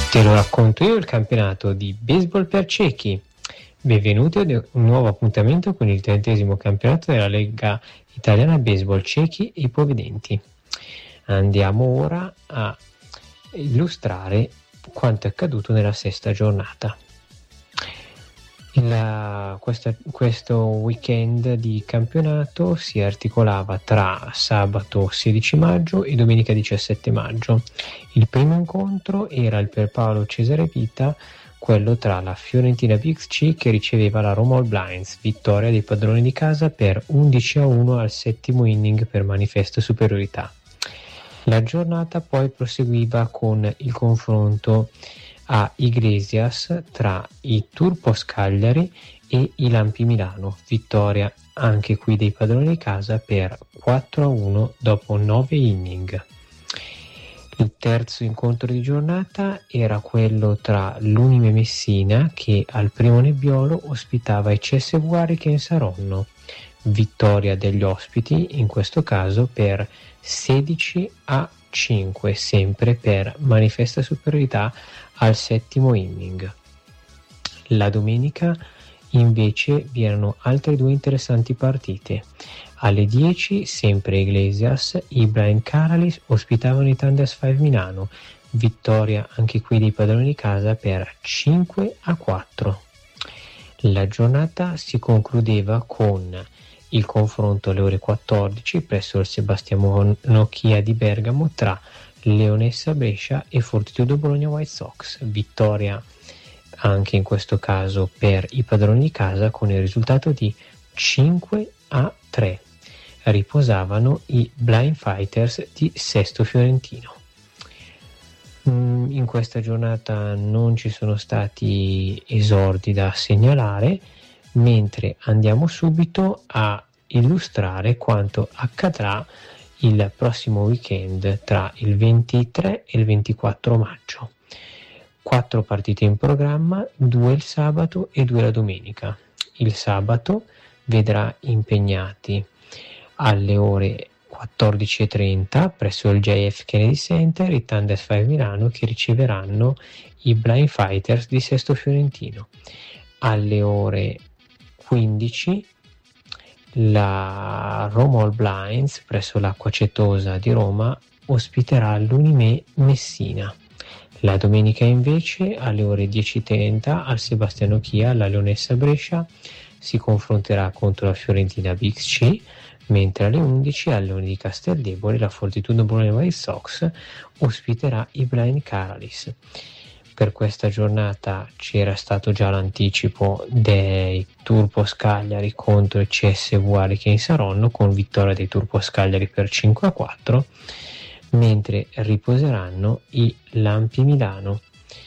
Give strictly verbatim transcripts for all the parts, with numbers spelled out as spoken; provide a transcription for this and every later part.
Te lo racconto io, il campionato di baseball per ciechi. Benvenuti ad un nuovo appuntamento con il trentesimo campionato della Lega Italiana Baseball Ciechi e Ipovedenti. Andiamo ora a illustrare quanto è accaduto nella sesta giornata. La, questa, questo weekend di campionato si articolava tra sabato sedici maggio e domenica diciassette maggio. Il primo incontro era il Pierpaolo Cesare Vita, quello tra la Fiorentina Big C che riceveva la Roma All Blinds, vittoria dei padroni di casa per undici a uno al settimo inning per manifesta superiorità. La giornata poi proseguiva con il confronto a Iglesias tra i Turpos Cagliari e i Lampi Milano, vittoria anche qui dei padroni di casa per quattro a uno dopo nove inning. Il terzo incontro di giornata era quello tra l'Unime Messina che al primo nebbiolo ospitava i C S V Hurricane Saronno, vittoria degli ospiti in questo caso per sedici a cinque, sempre per manifesta superiorità al settimo inning. La domenica invece vi erano altre due interessanti partite. Alle dieci, sempre Iglesias, i Blind Caralis ospitavano i Thunders cinque Milano, vittoria anche qui dei padroni di casa per cinque a quattro. La giornata si concludeva con il confronto alle ore quattordici presso il Sebastiano Nocchia di Bergamo tra Leonessa Brescia e Fortitudo Bologna White Sox, vittoria anche in questo caso per i padroni di casa con il risultato di cinque a tre. Riposavano i Blind Fighters di Sesto Fiorentino. In questa giornata non ci sono stati esordi da segnalare, mentre andiamo subito a illustrare quanto accadrà il prossimo weekend tra il ventitré e il ventiquattro maggio. Quattro partite in programma, due il sabato e due la domenica. Il sabato vedrà impegnati alle ore quattordici e trenta presso il J F Kennedy Center i Thunders cinque Milano che riceveranno i Blind Fighters di Sesto Fiorentino. Alle ore quindici la Roma All Blinds presso l'Acqua Cetosa di Roma ospiterà l'Unime Messina. La domenica invece alle ore dieci e trenta al Sebastiano Chia la Leonessa Brescia si confronterà contro la Fiorentina Big C, mentre alle undici al Leone di Casteldebole la Fortitudo Bologna White Sox ospiterà i Blind Caralis. Per questa giornata c'era stato già l'anticipo dei Turpos Cagliari contro il C S V Hurricane Saronno con vittoria dei Turpos Cagliari per cinque a quattro, mentre riposeranno i Lampi Milano.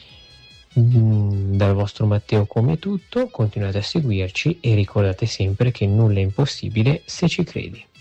Dal vostro Matteo come tutto, continuate a seguirci e ricordate sempre che nulla è impossibile se ci credi.